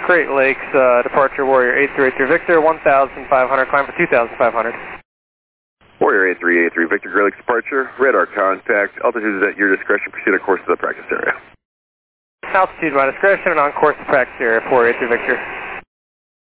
Great Lakes, departure Warrior 8383 Victor, 1,500, climb for 2,500. Warrior 8383 Victor, Great Lakes departure, radar contact, altitude is at your discretion, proceed on course to the practice area. Altitude my discretion and on course to practice area, 483 Victor.